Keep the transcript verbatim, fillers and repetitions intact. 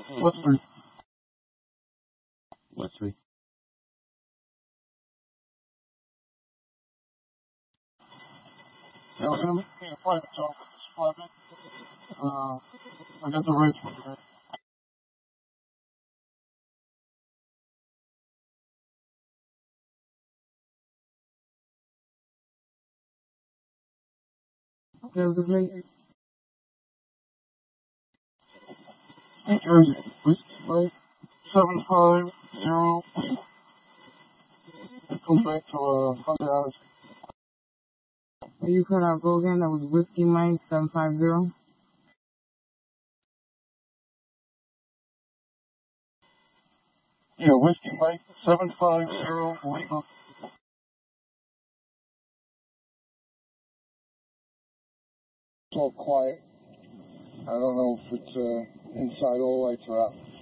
What's three? What's three? Yeah, we're gonna make a private talk with this private. Uh, I got the rates for you. Okay, it was great. New Jersey, right? Seven five zero. It goes back to uh hundred hours. You could have go again. That was Whiskey Mike seven five zero. Yeah, Whiskey Mike seven five zero legal. It's all quiet. I don't know if it's uh, inside all lights are out.